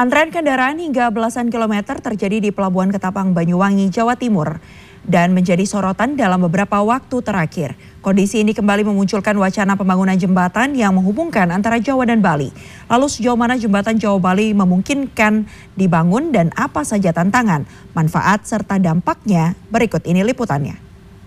Antrean kendaraan hingga belasan kilometer terjadi di Pelabuhan Ketapang, Banyuwangi, Jawa Timur dan menjadi sorotan dalam beberapa waktu terakhir. Kondisi ini kembali memunculkan wacana pembangunan jembatan yang menghubungkan antara Jawa dan Bali. Lalu sejauh mana jembatan Jawa-Bali memungkinkan dibangun dan apa saja tantangan, manfaat serta dampaknya? Berikut ini liputannya.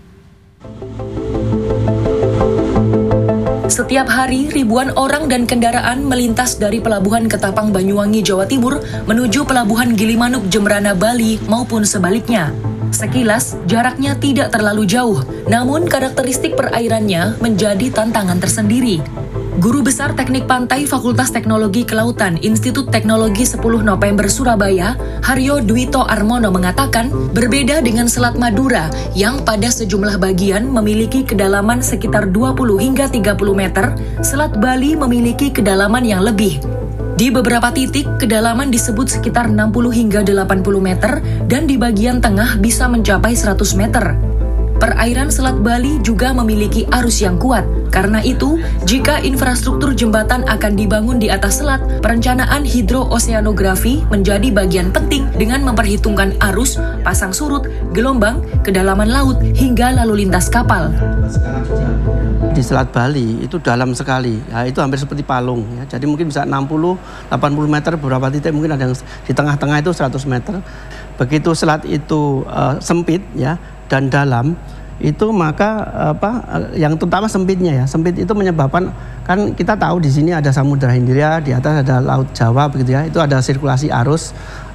Setiap hari, ribuan orang dan kendaraan melintas dari Pelabuhan Ketapang, Banyuwangi, Jawa Timur menuju Pelabuhan Gilimanuk, Jemberana, Bali maupun sebaliknya. Sekilas, jaraknya tidak terlalu jauh, namun karakteristik perairannya menjadi tantangan tersendiri. Guru Besar Teknik Pantai Fakultas Teknologi Kelautan Institut Teknologi 10 November Surabaya, Haryo Dwito Armono mengatakan, berbeda dengan Selat Madura yang pada sejumlah bagian memiliki kedalaman sekitar 20 hingga 30 meter, Selat Bali memiliki kedalaman yang lebih. Di beberapa titik, kedalaman disebut sekitar 60 hingga 80 meter dan di bagian tengah bisa mencapai 100 meter. Perairan Selat Bali juga memiliki arus yang kuat. Karena itu, jika infrastruktur jembatan akan dibangun di atas selat, perencanaan hidrooseanografi menjadi bagian penting dengan memperhitungkan arus, pasang surut, gelombang, kedalaman laut, hingga lalu lintas kapal. Di Selat Bali itu dalam sekali, ya, itu hampir seperti palung. Ya. Jadi mungkin bisa 60-80 meter, beberapa titik mungkin ada yang di tengah-tengah itu 100 meter. Begitu selat itu sempit ya dan dalam, itu maka yang terutama sempitnya ya. Sempit itu menyebabkan, kan kita tahu di sini ada Samudra Hindia, di atas ada Laut Jawa begitu ya. Itu ada sirkulasi arus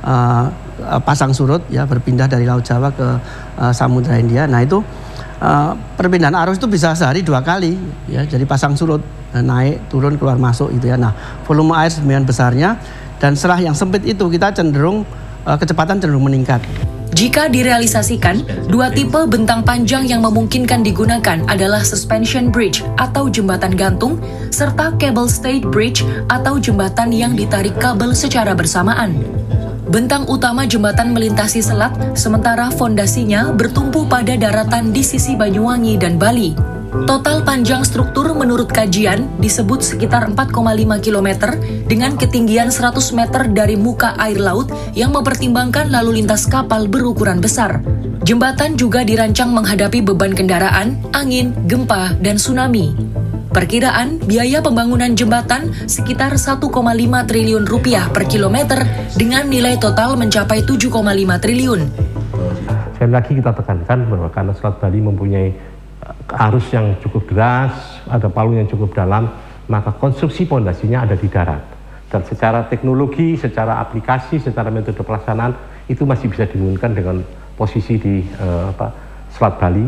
pasang surut ya, berpindah dari Laut Jawa ke Samudra Hindia. Nah itu perpindahan arus itu bisa sehari 2 kali ya, jadi pasang surut, naik turun keluar masuk gitu ya. Nah volume air sedemikian besarnya, dan setelah yang sempit itu kita cenderung kecepatan cenderung meningkat. Jika direalisasikan, 2 tipe bentang panjang yang memungkinkan digunakan adalah suspension bridge atau jembatan gantung, serta cable stayed bridge atau jembatan yang ditarik kabel secara bersamaan. Bentang utama jembatan melintasi selat, sementara fondasinya bertumpu pada daratan di sisi Banyuwangi dan Bali. Total panjang struktur menurut kajian disebut sekitar 4,5 km dengan ketinggian 100 meter dari muka air laut yang mempertimbangkan lalu lintas kapal berukuran besar. Jembatan juga dirancang menghadapi beban kendaraan, angin, gempa, dan tsunami. Perkiraan biaya pembangunan jembatan sekitar 1,5 triliun rupiah per kilometer dengan nilai total mencapai 7,5 triliun. Sekali lagi kita tekankan bahwa karena Selat Bali mempunyai arus yang cukup deras, ada palung yang cukup dalam, maka konstruksi pondasinya ada di darat. Dan secara teknologi, secara aplikasi, secara metode pelaksanaan itu masih bisa dimungkinkan dengan posisi di Selat Bali.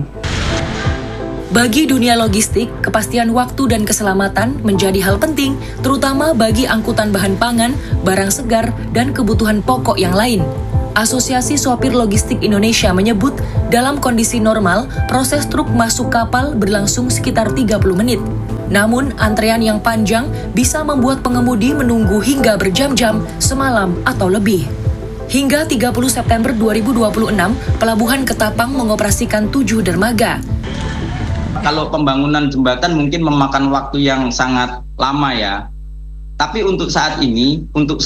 Bagi dunia logistik, kepastian waktu dan keselamatan menjadi hal penting, terutama bagi angkutan bahan pangan, barang segar, dan kebutuhan pokok yang lain. Asosiasi Sopir Logistik Indonesia menyebut, dalam kondisi normal, proses truk masuk kapal berlangsung sekitar 30 menit. Namun, antrean yang panjang bisa membuat pengemudi menunggu hingga berjam-jam, semalam atau lebih. Hingga 30 September 2026, Pelabuhan Ketapang mengoperasikan 7 dermaga. Kalau pembangunan jembatan mungkin memakan waktu yang sangat lama ya. Tapi untuk saat ini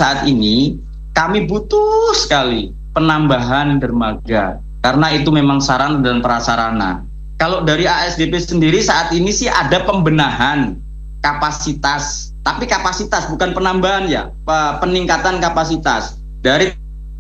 kami butuh sekali penambahan dermaga, karena itu memang sarana dan prasarana. Kalau dari ASDP sendiri saat ini sih ada pembenahan kapasitas, tapi kapasitas bukan penambahan ya, peningkatan kapasitas dari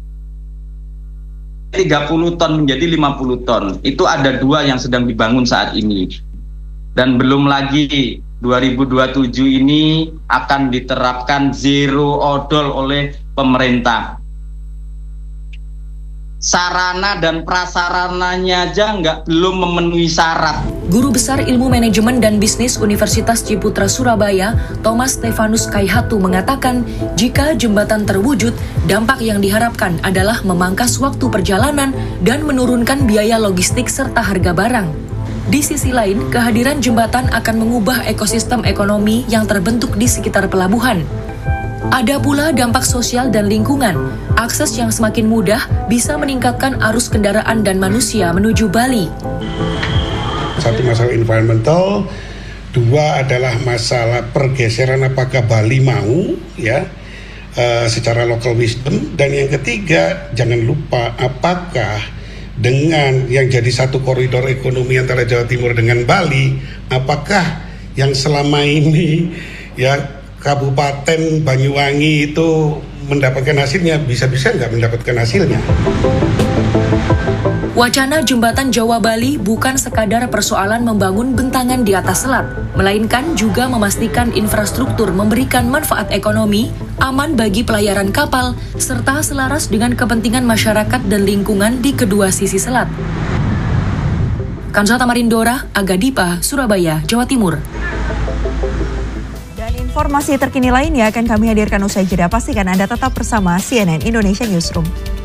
30 ton menjadi 50 ton. Itu ada 2 yang sedang dibangun saat ini. Dan belum lagi 2027 ini akan diterapkan zero odol oleh pemerintah. Sarana dan prasarananya aja belum memenuhi syarat. Guru Besar Ilmu Manajemen dan Bisnis Universitas Ciputra Surabaya, Thomas Stefanus Kaihatu mengatakan, jika jembatan terwujud, dampak yang diharapkan adalah memangkas waktu perjalanan dan menurunkan biaya logistik serta harga barang. Di sisi lain, kehadiran jembatan akan mengubah ekosistem ekonomi yang terbentuk di sekitar pelabuhan. Ada pula dampak sosial dan lingkungan. Akses yang semakin mudah bisa meningkatkan arus kendaraan dan manusia menuju Bali. Satu masalah environmental, 2 adalah masalah pergeseran apakah Bali mau ya secara local wisdom. Dan yang ketiga, jangan lupa apakah dengan yang jadi satu koridor ekonomi antara Jawa Timur dengan Bali, apakah yang selama ini ya Kabupaten Banyuwangi itu mendapatkan hasilnya, bisa-bisa nggak mendapatkan hasilnya. Wacana jembatan Jawa Bali bukan sekadar persoalan membangun bentangan di atas selat, melainkan juga memastikan infrastruktur memberikan manfaat ekonomi, aman bagi pelayaran kapal, serta selaras dengan kepentingan masyarakat dan lingkungan di kedua sisi selat. Kansa Tamarindora, Aga Dipa, Surabaya, Jawa Timur. Dan informasi terkini lainnya akan kami hadirkan usai jeda. Pastikan Anda tetap bersama CNN Indonesia Newsroom.